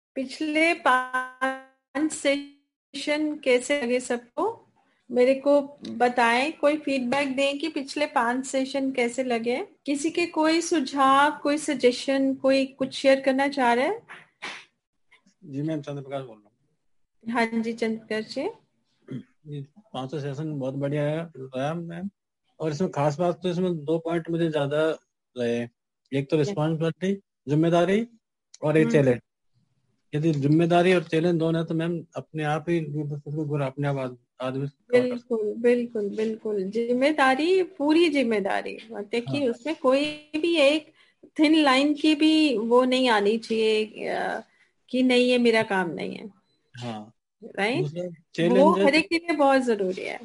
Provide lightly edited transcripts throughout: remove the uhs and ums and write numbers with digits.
पिछले 5 सेशन कैसे लगे सबको? मेरे को बताएं, कोई फीडबैक दें कि पिछले 5 सेशन कैसे लगे। किसी के कोई सुझाव, कोई सजेशन, कोई कुछ शेयर करना चाह रहे हैं? जी मैम, चंद्रप्रकाश बोल रहा हूँ। हाँ जी चंद्रप्रकाश जी। 500 सेशन बहुत बढ़िया रहा मैम। और इसमें खास बात तो इसमें 2 पॉइंट मुझे ज्यादा रहे। एक तो रिस्पॉन्सिबिलिटी, जिम्मेदारी, और एक चैलेंज। यदि जिम्मेदारी और चैलेंज दोनों है तो मैम अपने आप ही गुर अपने आप आदमी कवर कर सकता बिल्कुल बिल्कुल बिल्कुल, जिम्मेदारी, पूरी जिम्मेदारी। है। देखिए उसमें कोई भी एक थिन लाइन की भी वो नहीं आनी चाहिए कि नहीं ये मेरा काम नहीं है। हाँ, राइट, दूसरा वो चैलेंज है। हर एक के लिए बहुत जरूरी है।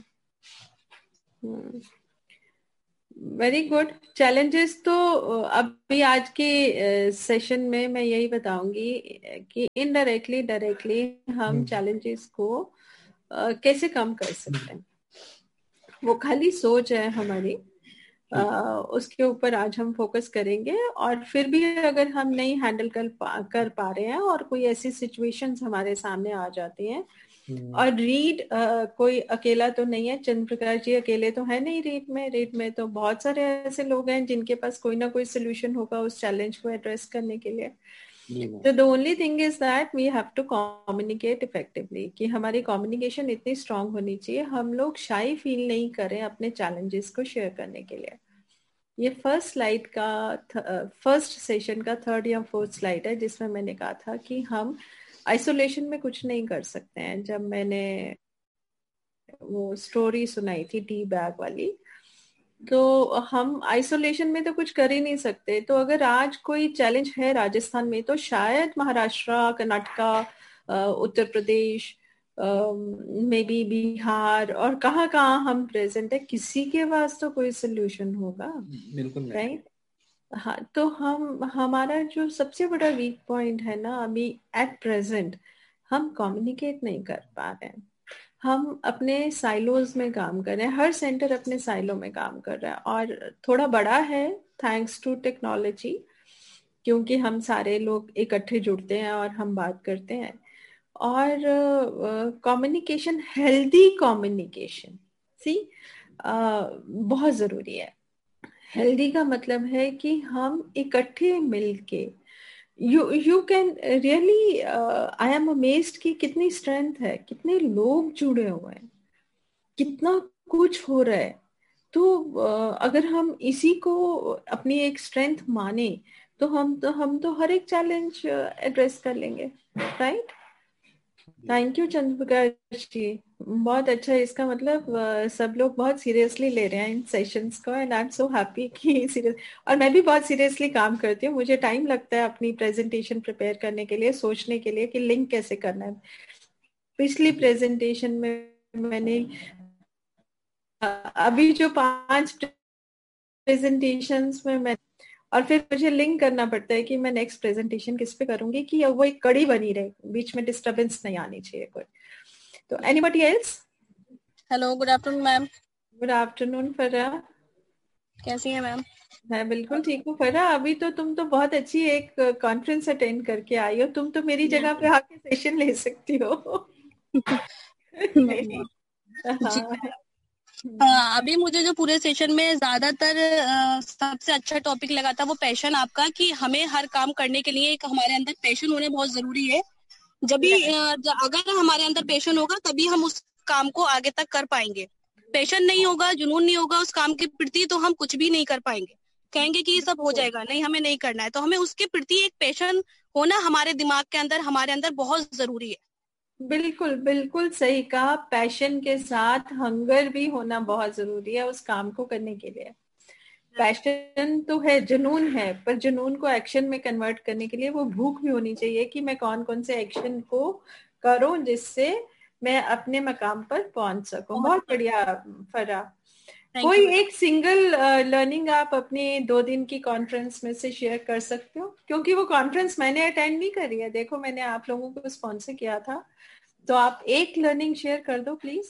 Very good. चैलेंजेस तो अभी आज के सेशन में मैं यही बताऊंगी कि इनडायरेक्टली डायरेक्टली हम चैलेंजेस को कैसे कम कर सकते हैं। वो खाली सोच है हमारी, उसके ऊपर आज हम फोकस करेंगे। और फिर भी अगर हम नहीं हैंडल कर पा रहे हैं और कोई ऐसी सिचुएशंस हमारे सामने आ जाती हैं, और रीड कोई अकेला तो नहीं है, चंद्र प्रकाश जी अकेले तो है नहीं रीड में तो बहुत सारे ऐसे लोग हैं जिनके पास कोई ना कोई सोल्यूशन होगा उस चैलेंज को एड्रेस करने के लिए। तो the only thing is that we have to communicate effectively, कि हमारी कम्युनिकेशन इतनी स्ट्रांग होनी चाहिए, हम लोग शाई फील नहीं करें अपने चैलेंजेस को शेयर करने के लिए। ये फर्स्ट स्लाइड का, फर्स्ट सेशन का थर्ड या फोर्थ स्लाइड है, जिसमें मैंने कहा था कि हम आइसोलेशन में कुछ नहीं कर सकते हैं। जब मैंने वो स्टोरी सुनाई थी टी बैग वाली, तो हम आइसोलेशन में तो कुछ कर ही नहीं सकते। तो अगर आज कोई चैलेंज है राजस्थान में, तो शायद महाराष्ट्र, कर्नाटका, उत्तर प्रदेश, मे बी बिहार, और कहाँ कहाँ हम प्रेजेंट है, किसी के पास तो कोई सोल्यूशन होगा। बिल्कुल मैम। राइट। हाँ, तो हम, हमारा जो सबसे बड़ा वीक पॉइंट है ना अभी एट प्रेजेंट, हम कम्युनिकेट नहीं कर पा रहे हैं। हम अपने साइलोज में काम कर रहे हैं, हर सेंटर अपने साइलो में काम कर रहा है, और थोड़ा बड़ा है थैंक्स टू टेक्नोलॉजी, क्योंकि हम सारे लोग इकट्ठे जुड़ते हैं और हम बात करते हैं। और कम्युनिकेशन, हेल्दी कम्युनिकेशन सी बहुत जरूरी है। हेल्दी का मतलब है कि हम इकट्ठे मिलके, you can really, I am amazed कि कितनी स्ट्रेंथ है, कितने लोग जुड़े हुए हैं, कितना कुछ हो रहा है। तो अगर हम इसी को अपनी एक स्ट्रेंथ माने, तो हम तो हर एक चैलेंज एड्रेस कर लेंगे। राइट। थैंक यू चंद्र प्रकाश जी, बहुत अच्छा। इसका मतलब सब लोग बहुत सीरियसली ले रहे हैं इन सेशंस को, and I am so happy कि सीरियस। और मैं भी बहुत सीरियसली काम करती हूँ, मुझे टाइम लगता है अपनी प्रेजेंटेशन प्रिपेयर करने के लिए, सोचने के लिए कि लिंक कैसे करना है। पिछली प्रेजेंटेशन में मैंने अभी जो 5 प्रेजेंटेशंस में मैं, और फिर मुझे लिंक करना पड़ता है कि मैं नेक्स्ट प्रेजेंटेशन किस पे करूंगी, कि वो एक कड़ी बनी रहे, बीच में डिस्टरबेंस नहीं आनी चाहिए कोई। तो anybody else? Hello, good afternoon ma'am. Good afternoon फरा। कैसी हैं मैम? मैं बिल्कुल ठीक हूँ फरा। अभी तो तुम तो बहुत अच्छी एक कॉन्फ्रेंस अटेंड करके आई हो, तुम तो मेरी जगह पे आके सेशन ले सकती हो। नहीं, जी। हाँ। अभी मुझे जो पूरे सेशन में ज्यादातर सबसे अच्छा टॉपिक लगा था वो पैशन आपका, कि हमें हर काम करने के लिए एक हमारे अंदर पैशन होने बहुत जरूरी है। जब भी अगर हमारे अंदर पैशन होगा तभी हम उस काम को आगे तक कर पाएंगे। पैशन नहीं होगा, जुनून नहीं होगा उस काम के प्रति, तो हम कुछ भी नहीं कर पाएंगे। कहेंगे कि ये सब हो जाएगा, नहीं हमें नहीं करना है। तो हमें उसके प्रति एक पैशन होना हमारे दिमाग के अंदर, हमारे अंदर बहुत जरूरी है। बिल्कुल बिल्कुल सही कहा। पैशन के साथ हंगर भी होना बहुत जरूरी है उस काम को करने के लिए। पैशन तो है, जुनून है, पर जुनून को एक्शन में कन्वर्ट करने के लिए वो भूख भी होनी चाहिए कि मैं कौन कौन से एक्शन को करूं जिससे मैं अपने मकाम पर पहुंच सकूं। बहुत बढ़िया फरा। थैंक कोई यू। एक सिंगल लर्निंग आप अपने 2 दिन की कॉन्फ्रेंस में से शेयर कर सकते हो? क्योंकि वो कॉन्फ्रेंस मैंने अटेंड नहीं करी है, देखो मैंने आप लोगों को स्पॉन्सर किया था, तो आप एक लर्निंग शेयर कर दो प्लीज।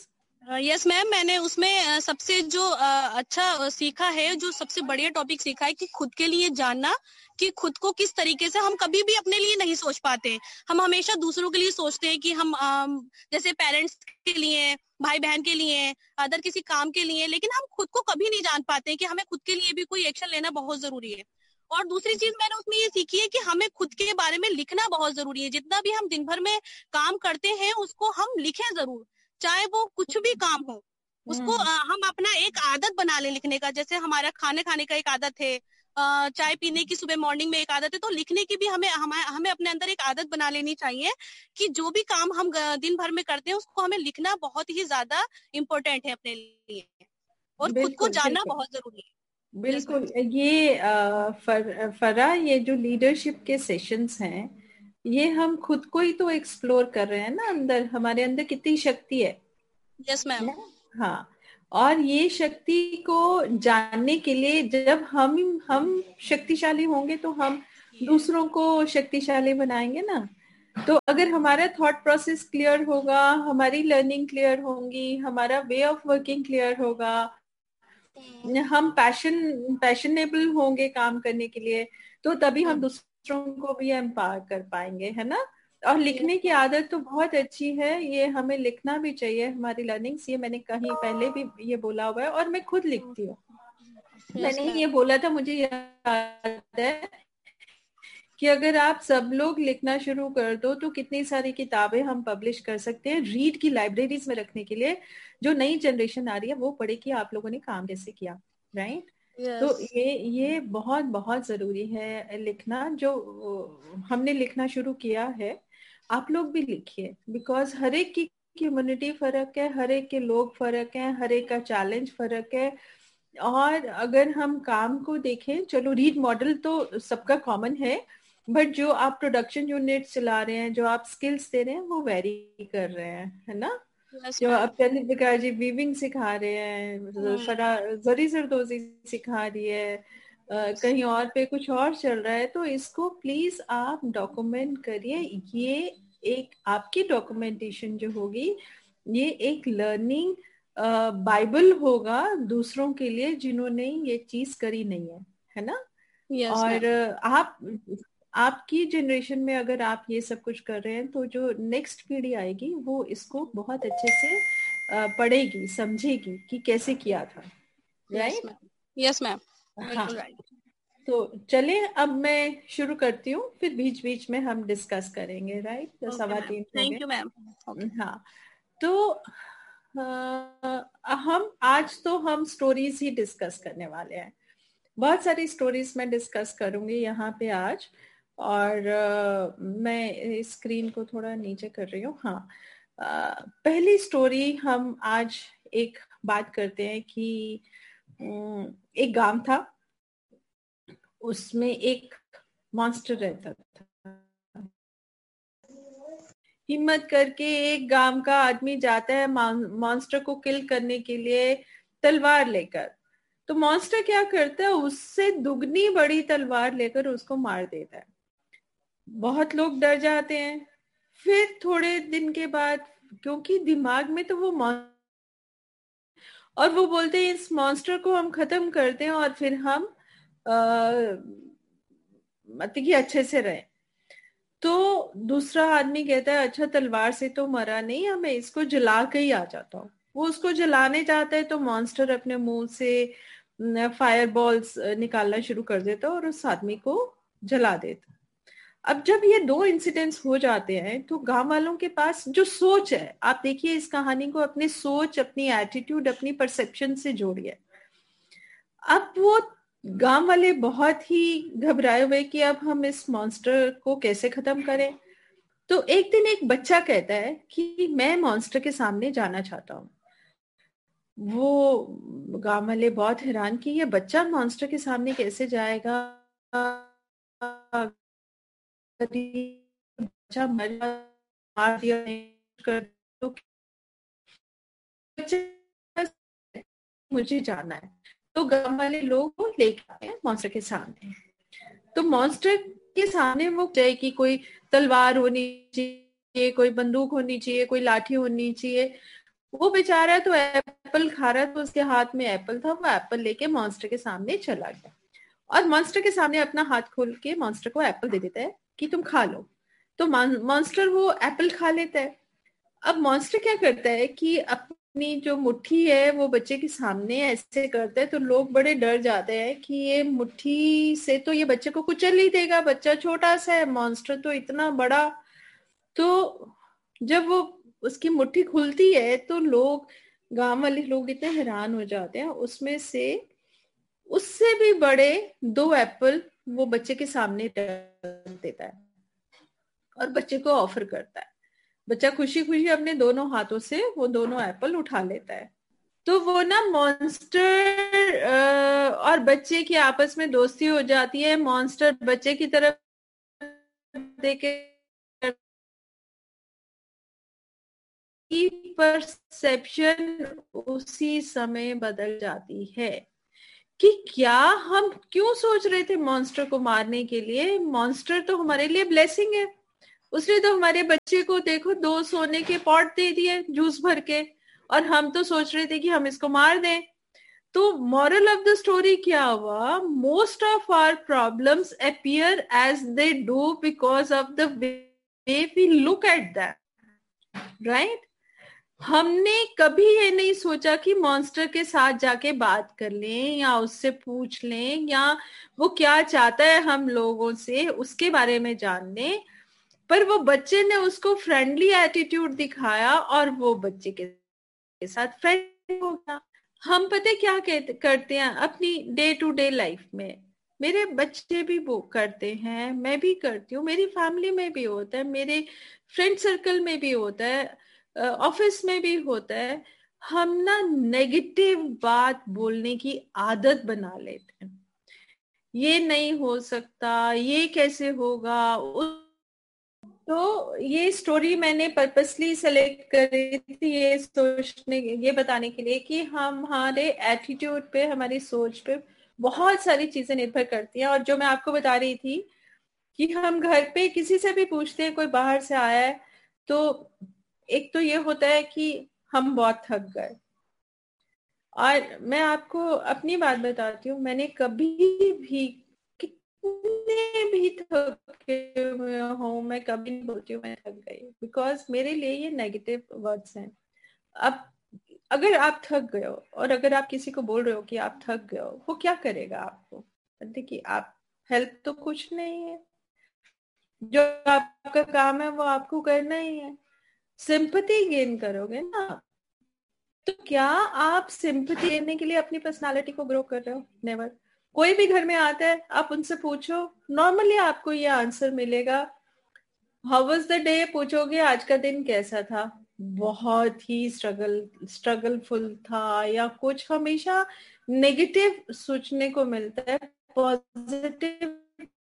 यस मैम, मैंने उसमें सबसे जो अच्छा सीखा है, जो सबसे बढ़िया टॉपिक सीखा है कि खुद के लिए जानना, कि खुद को किस तरीके से हम कभी भी अपने लिए नहीं सोच पाते। हम हमेशा दूसरों के लिए सोचते हैं कि हम जैसे पेरेंट्स के लिए, भाई बहन के लिए, अदर किसी काम के लिए, लेकिन हम खुद को कभी नहीं जान पाते कि हमें खुद के लिए भी कोई एक्शन लेना बहुत जरूरी है। और दूसरी चीज मैंने उसमें ये सीखी है कि हमें खुद के बारे में लिखना बहुत जरूरी है। जितना भी हम दिन भर में काम करते हैं उसको हम लिखें जरूर, चाहे वो कुछ भी काम हो। उसको हम अपना एक आदत बना ले लिखने का। जैसे हमारा खाने खाने का एक आदत है, चाय पीने की सुबह मॉर्निंग में एक आदत है, तो लिखने की भी हमें अपने अंदर एक आदत बना लेनी चाहिए कि जो भी काम हम दिन भर में करते हैं उसको हमें लिखना बहुत ही ज्यादा इम्पोर्टेंट है अपने लिए, और खुद को बिल्कुल जानना बिल्कुल बहुत जरूरी है। Yes, बिल्कुल। ये फरा, ये जो लीडरशिप के सेशंस हैं, ये हम खुद को ही तो एक्सप्लोर कर रहे हैं ना, अंदर हमारे अंदर कितनी शक्ति है। Yes ma'am. हाँ, और ये शक्ति को जानने के लिए जब हम शक्तिशाली होंगे तो हम दूसरों को शक्तिशाली बनाएंगे ना। तो अगर हमारा थॉट प्रोसेस क्लियर होगा, हमारी लर्निंग क्लियर होंगी, हमारा वे ऑफ वर्किंग क्लियर होगा, हम पैशनेबल होंगे काम करने के लिए, तो तभी हम दूसरों को भी एम्पावर कर पाएंगे, है ना। और लिखने की आदत तो बहुत अच्छी है, ये हमें लिखना भी चाहिए हमारी लर्निंग्स। ये मैंने कहीं पहले भी ये बोला हुआ है और मैं खुद लिखती हूँ। मैंने ये बोला था, मुझे याद है कि अगर आप सब लोग लिखना शुरू कर दो तो कितनी सारी किताबें हम पब्लिश कर सकते हैं रीड की लाइब्रेरीज में रखने के लिए। जो नई जनरेशन आ रही है वो पढ़े कि आप लोगों ने काम कैसे किया, राइट। तो ये बहुत बहुत जरूरी है लिखना। जो हमने लिखना शुरू किया है, आप लोग भी लिखिए, बिकॉज हर एक की कम्युनिटी फर्क है, हर एक के लोग फर्क है, हर एक का चैलेंज फर्क है। और अगर हम काम को देखें, चलो रीड मॉडल तो सबका कॉमन है, बट जो आप प्रोडक्शन यूनिट चला रहे हैं, जो आप स्किल्स दे रहे हैं, वो वेरी कर रहे हैं, है ना। जो अब तनिका जी वीविंग सिखा रहे हैं, फरा जरी जरदोजी सिखा रही है, कहीं और पे कुछ और चल रहा है, तो इसको प्लीज आप डॉक्यूमेंट करिए। ये एक आपकी डॉक्यूमेंटेशन जो होगी, ये एक लर्निंग बाइबल होगा दूसरों के लिए जिन्होंने ये चीज करी नहीं है ना। और आप आपकी जनरेशन में अगर आप ये सब कुछ कर रहे हैं तो जो नेक्स्ट पीढ़ी आएगी वो इसको बहुत अच्छे से पढ़ेगी, समझेगी कि कैसे किया था, राइट। यस मैम, हाँ, बिल्कुल राइट। तो चले अब मैं शुरू करती हूँ, फिर बीच बीच में हम डिस्कस करेंगे, राइट। तो 3:15 हो थैंक यू मैम। गए। हाँ, तो हम स्टोरीज ही डिस्कस करने वाले हैं। बहुत सारी स्टोरीज मैं डिस्कस करूंगी यहाँ पे आज। और मैं स्क्रीन को थोड़ा नीचे कर रही हूँ। हाँ, पहली स्टोरी हम आज एक बात करते हैं कि एक गांव था, उसमें एक मॉन्स्टर रहता था। हिम्मत करके एक गांव का आदमी जाता है मॉन्स्टर को किल करने के लिए तलवार लेकर। तो मॉन्स्टर क्या करता है, उससे दुगनी बड़ी तलवार लेकर उसको मार देता है। बहुत लोग डर जाते हैं। फिर थोड़े दिन के बाद, क्योंकि दिमाग में तो वो और वो बोलते हैं इस मॉन्स्टर को हम खत्म करते हैं और फिर हम मतलब कि अच्छे से रहे। तो दूसरा आदमी कहता है अच्छा तलवार से तो मरा नहीं, हमें इसको जला के ही आ जाता हूँ। वो उसको जलाने जाता है तो मॉन्स्टर अपने मुंह से फायर बॉल्स निकालना शुरू कर देता और उस आदमी को जला देता। अब जब ये दो इंसिडेंट्स हो जाते हैं तो गांव वालों के पास जो सोच है, आप देखिए इस कहानी को अपनी सोच, अपनी एटीट्यूड, अपनी परसेप्शन से जोड़िए। अब वो गांव वाले बहुत ही घबराए हुए कि अब हम इस मॉन्स्टर को कैसे खत्म करें। तो एक दिन एक बच्चा कहता है कि मैं मॉन्स्टर के सामने जाना चाहता हूँ। वो गांव वाले बहुत हैरान कि ये बच्चा मॉन्स्टर के सामने कैसे जाएगा, बच्चा मार दिया कर तो मुझे जाना है। तो गांव वाले लोग लेके आए हैं मॉन्स्टर के सामने। तो मॉन्स्टर के सामने वो चाहे कि कोई तलवार होनी चाहिए, कोई बंदूक होनी चाहिए, कोई लाठी होनी चाहिए, वो बेचारा तो एप्पल खा रहा था, उसके हाथ में एप्पल था, वो एप्पल लेके मॉन्स्टर के सामने चला गया और मॉन्स्टर के सामने अपना हाथ खोल के मॉन्स्टर को एप्पल दे देता है कि तुम खा लो। तो मॉन्स्टर वो एप्पल खा लेता है। अब मॉन्स्टर क्या करता है कि अपनी जो मुट्ठी है वो बच्चे के सामने ऐसे करता है, तो लोग बड़े डर जाते हैं कि ये मुट्ठी से तो ये बच्चे को कुचल ही देगा, बच्चा छोटा सा है, मॉन्स्टर तो इतना बड़ा। तो जब वो उसकी मुट्ठी खुलती है तो लोग, गांव वाले लोग इतने हैरान हो जाते हैं, उसमें से उससे भी बड़े 2 एप्पल वो बच्चे के सामने रख देता है और बच्चे को ऑफर करता है। बच्चा खुशी खुशी अपने दोनों हाथों से वो दोनों एप्पल उठा लेता है। तो वो ना मॉन्स्टर और बच्चे की आपस में दोस्ती हो जाती है। मॉन्स्टर बच्चे की तरफ देखे, परसेप्शन उसी समय बदल जाती है कि क्या हम क्यों सोच रहे थे मॉन्स्टर को मारने के लिए। मॉन्स्टर तो हमारे लिए ब्लेसिंग है। उसने तो हमारे बच्चे को देखो 2 सोने के पॉट दे दिए जूस भर के, और हम तो सोच रहे थे कि हम इसको मार दें। तो मॉरल ऑफ द स्टोरी क्या हुआ, most of our problems appear as they do because of the way we look at that, right. हमने कभी ये नहीं सोचा कि मॉन्स्टर के साथ जाके बात कर लें या उससे पूछ लें या वो क्या चाहता है हम लोगों से उसके बारे में जान लें। पर वो बच्चे ने उसको फ्रेंडली एटीट्यूड दिखाया और वो बच्चे के साथ फ्रेंड हो गया। हम पता है क्या करते हैं अपनी डे टू डे लाइफ में, मेरे बच्चे भी वो करते हैं, मैं भी करती हूँ, मेरी फैमिली में भी होता है, मेरे फ्रेंड सर्कल में भी होता है, ऑफिस में भी होता है। हम ना नेगेटिव बात बोलने की आदत बना लेते हैं। ये नहीं हो सकता, ये कैसे होगा। तो ये स्टोरी मैंने पर्पसली सेलेक्ट करी थी ये सोचने, ये बताने के लिए कि हमारे एटीट्यूड पे, हमारी सोच पे बहुत सारी चीजें निर्भर करती हैं। और जो मैं आपको बता रही थी कि हम घर पे किसी से भी पूछते हैं, कोई बाहर से आया है, तो एक तो ये होता है कि हम बहुत थक गए। और मैं आपको अपनी बात बताती हूँ, मैंने कभी भी, कितने भी थके हुए हूँ, मैं कभी नहीं बोलती हूँ मैं थक गई, बिकॉज मेरे लिए ये नेगेटिव वर्ड्स हैं। अब अगर आप थक गए हो और अगर आप किसी को बोल रहे हो कि आप थक गए हो, वो क्या करेगा आपको? देखिए, आप हेल्प तो कुछ नहीं है, जो आपका काम है वो आपको करना ही है। सिंपैथी गेन करोगे ना। तो क्या आप सिंपैथी लेने के लिए अपनी पर्सनालिटी को ग्रो कर रहे हो? नेवर। कोई भी घर में आता है, आप उनसे पूछो, नॉर्मली आपको ये आंसर मिलेगा। हाउ वाज द डे पूछोगे, आज का दिन कैसा था, बहुत ही स्ट्रगलफुल था या कुछ। हमेशा नेगेटिव सोचने को मिलता है, पॉजिटिव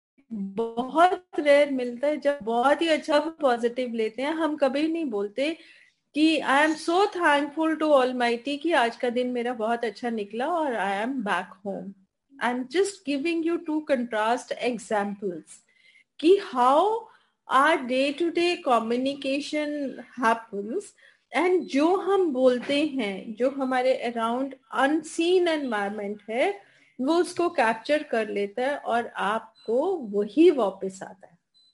बहुत रेयर मिलता है। जब बहुत ही अच्छा पॉजिटिव लेते हैं, हम कभी नहीं बोलते कि I am so thankful to almighty कि आज का दिन मेरा बहुत अच्छा निकला और I am back home. I am just giving you 2 contrast examples कि how are day to day communication happens. And जो हम बोलते हैं, जो हमारे अराउंड अनसीन एनवायरमेंट है, वो उसको कैप्चर कर लेता है और आपको वही वापस आता है।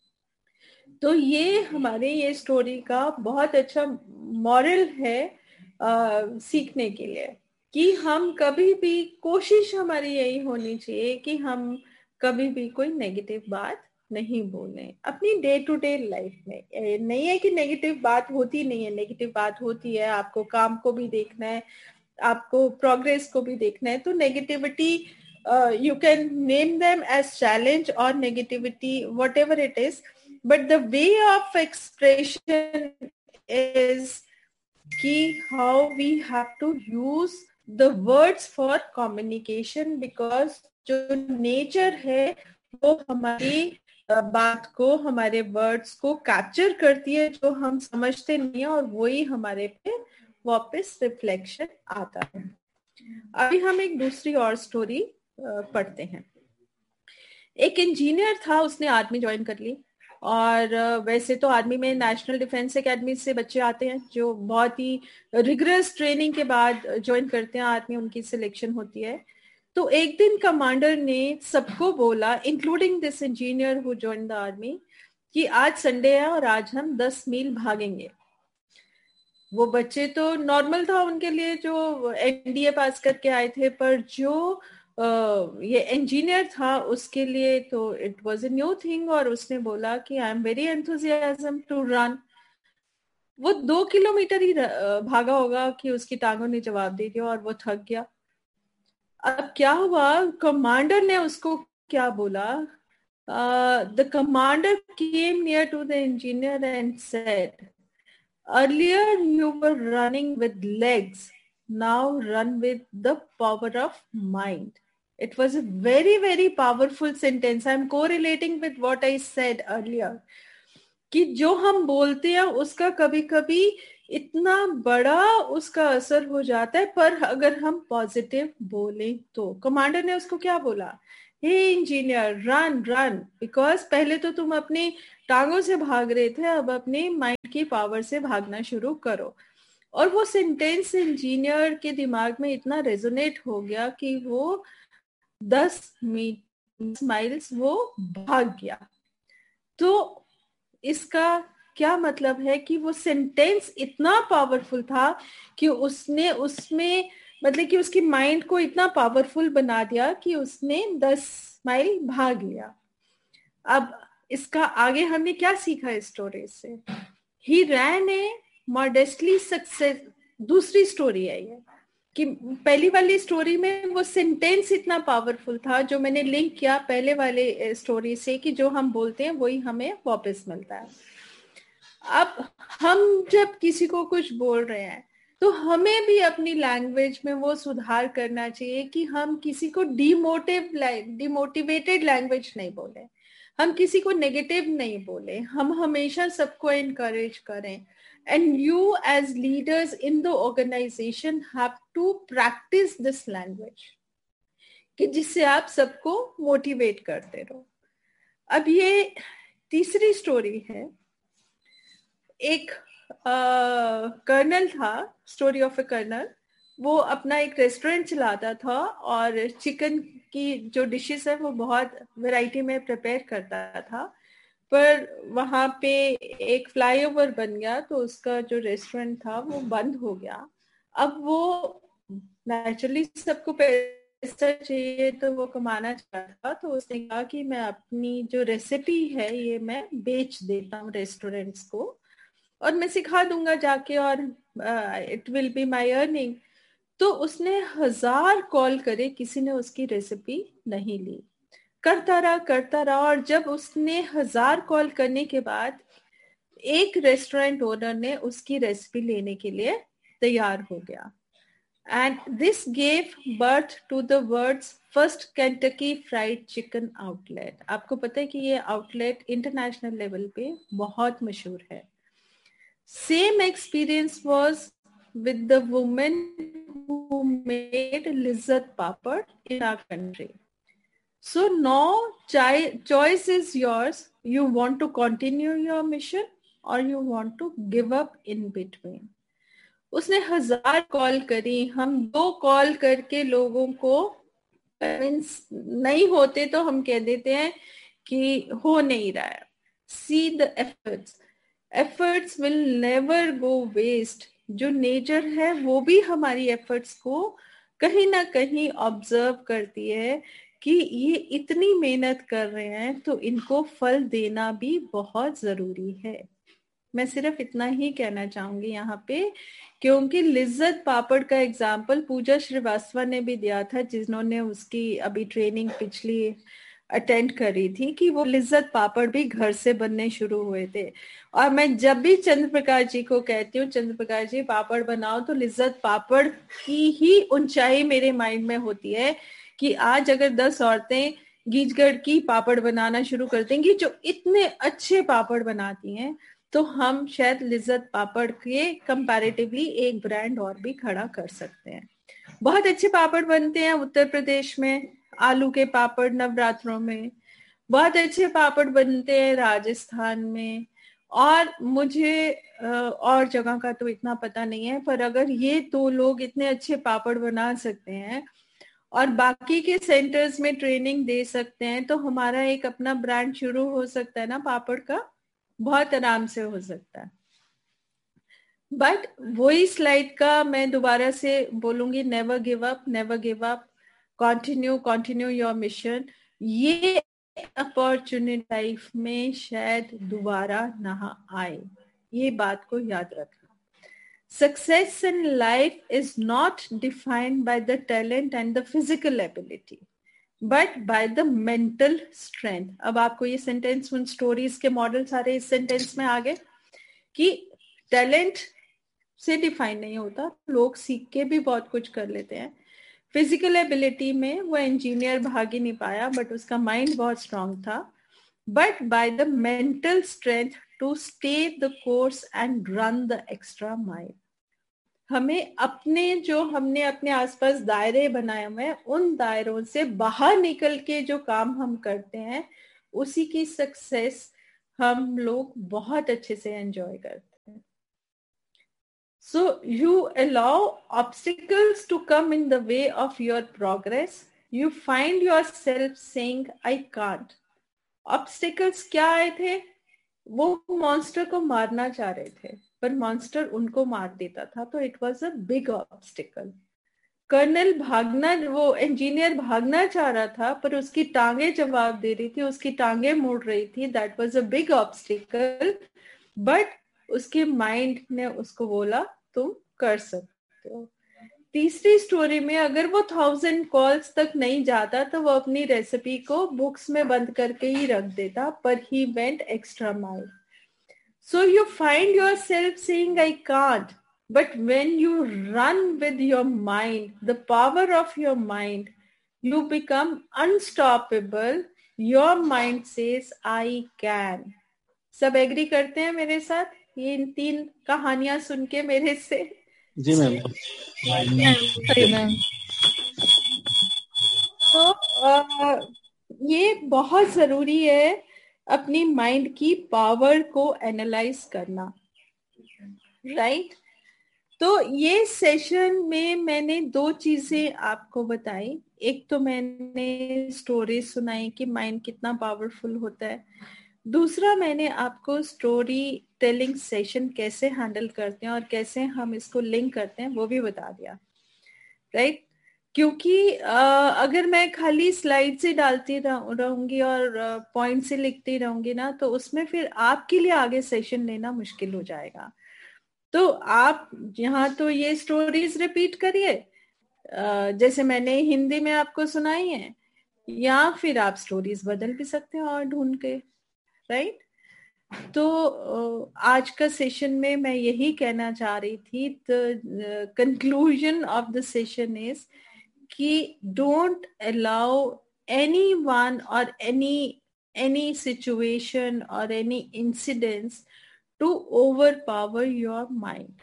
तो ये हमारे ये स्टोरी का बहुत अच्छा मॉरल है सीखने के लिए, कि हम कभी भी, कोशिश हमारी यही होनी चाहिए कि हम कभी भी कोई नेगेटिव बात नहीं बोलें अपनी डे टू डे लाइफ में। नहीं है कि नेगेटिव बात होती नहीं है, नेगेटिव बात होती है। आपको काम को भी देखना है, आपको प्रोग्रेस को भी देखना है। तो negativity, you can name them as challenge or negativity, whatever it is, but the way of expression is key, how we have to use the words for communication, because जो नेचर है वो हमारी बात को, हमारे वर्ड्स को capture करती है, जो हम समझते नहीं है, और वही हमारे पे वापस रिफ्लेक्शन आता है। अभी हम एक दूसरी और स्टोरी पढ़ते हैं। एक इंजीनियर था, उसने आर्मी ज्वाइन कर ली और वैसे तो आर्मी में नेशनल डिफेंस एकेडमी से बच्चे आते हैं जो बहुत ही रिगरस ट्रेनिंग के बाद ज्वाइन करते हैं आर्मी, उनकी सिलेक्शन होती है। तो एक दिन कमांडर ने सबको बोला, including this engineer who join the army, कि आज संडे है और आज हम 10 मील भागेंगे। वो बच्चे तो नॉर्मल था उनके लिए जो एनडीए पास करके आए थे, पर जो ये इंजीनियर था उसके लिए तो it was a new thing, और उसने बोला कि I am very enthusiasm to run. वो 2 किलोमीटर ही भागा होगा कि उसकी टांगों ने जवाब दे दिया और वो थक गया। अब क्या हुआ, कमांडर ने उसको क्या बोला, the commander came near to the engineer and said, earlier you were running with legs, now run with the power of mind. It was a very, very powerful sentence. I'm correlating with what I said earlier. कि जो हम बोलते हैं उसका कभी कभी इतना बड़ा उसका असर हो जाता है, पर अगर हम पॉजिटिव बोलें तो। कमांडर ने उसको क्या बोला, हे इंजीनियर रन रन, बिकॉज पहले तो तुम अपनी टांगों से भाग रहे थे, अब अपने माइंड की पावर से भागना शुरू करो। और वो सेंटेंस इंजीनियर के दिमाग में इतना रेजोनेट हो गया कि वो 10 माइल्स वो भाग गया। तो इसका क्या मतलब है कि वो सेंटेंस इतना पावरफुल था कि उसने उसमें मतलब कि उसकी माइंड को इतना पावरफुल बना दिया कि उसने 10 माइल भाग लिया। अब इसका आगे हमने क्या सीखा इस स्टोरी से, ही रैन ए मॉडेस्टली सक्सेस। दूसरी स्टोरी है ये कि पहली वाली स्टोरी में वो सेंटेंस इतना पावरफुल था जो मैंने लिंक किया पहले वाले स्टोरी से कि जो हम बोलते हैं वही हमें वापस मिलता है। अब हम जब किसी को कुछ बोल रहे हैं तो हमें भी अपनी लैंग्वेज में वो सुधार करना चाहिए कि हम किसी को डिमोटिवेटेड लैंग्वेज नहीं बोले, हम किसी को नेगेटिव नहीं बोले, हम हमेशा सबको एनकरेज करें। And you as leaders in the organization have to practice this language कि जिससे आप सबको मोटिवेट करते रहो। अब ये तीसरी स्टोरी है। एक कर्नल था, स्टोरी ऑफ ए कर्नल। वो अपना एक रेस्टोरेंट चलाता था और चिकन की जो डिशेस है वो बहुत वैरायटी में प्रिपेयर करता था, पर वहां पे एक फ्लाईओवर बन गया तो उसका जो रेस्टोरेंट था वो बंद हो गया। अब वो नेचुरली सबको पैसा चाहिए तो वो कमाना चाहता था, तो उसने कहा कि मैं अपनी जो रेसिपी है ये मैं बेच देता हूँ रेस्टोरेंट्स को और मैं सिखा दूंगा जाके और it will be my earning. तो उसने 1000 कॉल करे, किसी ने उसकी रेसिपी नहीं ली। करता रहा और जब उसने 1000 कॉल करने के बाद एक रेस्टोरेंट ओनर ने उसकी रेसिपी लेने के लिए तैयार हो गया। And this gave birth to the words first Kentucky fried chicken outlet. आपको पता है कि ये आउटलेट इंटरनेशनल लेवल पे बहुत मशहूर है। Same experience was with the woman who made lizzat papad in our country. So now choice is yours. You want to continue your mission or you want to give up in between. उसने 1000 call करी, हम 2 call करके लोगों को convince नहीं होते तो हम कह देते हैं कि हो नहीं रहा है। See the efforts. Efforts will never go waste. जो नेचर है वो भी हमारी एफर्ट्स को कहीं ना कहीं ऑब्जर्व करती है कि ये इतनी मेहनत कर रहे हैं तो इनको फल देना भी बहुत जरूरी है। मैं सिर्फ इतना ही कहना चाहूंगी यहाँ पे, क्योंकि लिज्जत पापड़ का एग्जाम्पल पूजा श्रीवास्तव ने भी दिया था, जिन्होंने उसकी अभी ट्रेनिंग पिछली अटेंड करी थी, कि वो लिज्जत पापड़ भी घर से बनने शुरू हुए थे। और मैं जब भी चंद्र प्रकाश जी को कहती हूँ चंद्र प्रकाश जी पापड़ बनाओ, तो लिज्जत पापड़ की ही ऊंचाई मेरे माइंड में होती है कि आज अगर 10 औरतें गीजगढ़ की पापड़ बनाना शुरू कर देंगी जो इतने अच्छे पापड़ बनाती हैं, तो हम शायद लिज्जत पापड़ के कंपैरेटिवली एक ब्रांड और भी खड़ा कर सकते हैं। बहुत अच्छे पापड़ बनते हैं उत्तर प्रदेश में, आलू के पापड़ नवरात्रों में, बहुत अच्छे पापड़ बनते हैं राजस्थान में, और मुझे और जगह का तो इतना पता नहीं है, पर अगर ये दो लोग इतने अच्छे पापड़ बना सकते हैं और बाकी के सेंटर्स में ट्रेनिंग दे सकते हैं, तो हमारा एक अपना ब्रांड शुरू हो सकता है ना पापड़ का, बहुत आराम से हो सकता है। बट वही स्लाइड का मैं दोबारा से बोलूंगी, never give up, never give up, continue your mission. ये अपॉर्चुनिटी लाइफ में शायद दोबारा ना आए, ये बात को याद रखना। Success in life is not defined by the talent and the physical ability, but by the mental strength. अब आपको ये सेंटेंस, उन स्टोरीज के मॉडल सारे इस सेंटेंस में आ गए कि टैलेंट से डिफाइन नहीं होता, लोग सीख के भी बहुत कुछ कर लेते हैं। फिजिकल एबिलिटी में वो इंजीनियर भाग ही नहीं पाया, बट उसका माइंड बहुत स्ट्रांग था। But by the mental strength to stay the course and run the extra mile. हमें हमने अपने आसपास दायरे बनाए हुए हैं, उन दायरों से बाहर निकल के जो काम हम करते हैं, उसी की सक्सेस हम लोग बहुत अच्छे से एंजॉय करते हैं। So you allow obstacles to come in the way of your progress. You find yourself saying, I can't. Obstacles क्या आए थे? वो मॉन्स्टर को मारना चाह रहे थे, पर मॉन्स्टर उनको मार देता था, तो it was a big obstacle. वो इंजीनियर भागना चाह रहा था, पर उसकी टांगे जवाब दे रही थी, उसकी टांगे मुड़ रही थी, that was a big obstacle. But उसके माइंड ने उसको बोला तुम कर सकते हो। तीसरी स्टोरी में अगर वो 1000 कॉल्स तक नहीं जाता तो वो अपनी रेसिपी को बुक्स में बंद करके ही रख देता, पर he went extra mile. So you find yourself saying I can't, but when you run with your mind, the power of your mind, you become unstoppable. Your mind says I can. सब agree करते हैं मेरे साथ ये इन 3 कहानियां सुन के मेरे से? जी मैम। सही मैम। तो ये बहुत जरूरी है अपनी माइंड की पावर को एनालाइज करना, राइट? तो ये सेशन में मैंने 2 चीजें आपको बताई। एक तो मैंने स्टोरी सुनाई कि माइंड कितना पावरफुल होता है, दूसरा मैंने आपको स्टोरी टेलिंग सेशन कैसे हैंडल करते हैं और कैसे हम इसको लिंक करते हैं वो भी बता दिया, राइट? क्योंकि अगर मैं खाली स्लाइड से डालती रहूंगी और पॉइंट से लिखती रहूंगी ना, तो उसमें फिर आपके लिए आगे सेशन लेना मुश्किल हो जाएगा। तो आप यहाँ तो ये स्टोरीज रिपीट करिए जैसे मैंने हिंदी में आपको सुनाई है, या फिर आप स्टोरीज बदल भी सकते हैं और ढूंढ के, राइट? तो आज का सेशन में मैं यही कहना चाह रही थी। The conclusion of the session is कि don't allow anyone or any situation or any incidents to overpower your mind.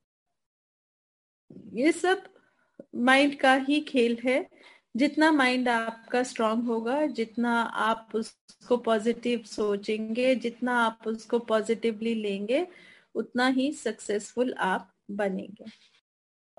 ये सब माइंड का ही खेल है। जितना माइंड आपका स्ट्रांग होगा, जितना आप उसको पॉजिटिव सोचेंगे, जितना आप उसको पॉजिटिवली लेंगे, उतना ही सक्सेसफुल आप बनेंगे।